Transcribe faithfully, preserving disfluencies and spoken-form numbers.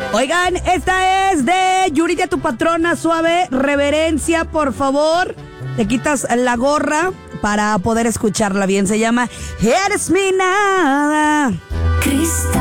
Oigan, esta es de Yuridia, tu patrona suave. Reverencia, por favor. Te quitas la gorra para poder escucharla bien. Se llama Eres mi nada. Cristal.